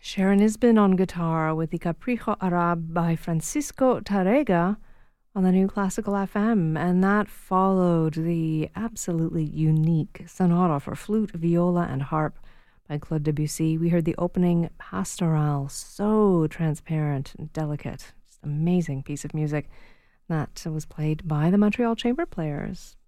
Sharon Isbin on guitar with the Capricho Arab by Francisco Tarrega on the New Classical FM, and that followed the absolutely unique sonata for flute, viola, and harp by Claude Debussy. We heard the opening Pastoral, so transparent and delicate, just amazing piece of music that was played by the Montreal Chamber Players.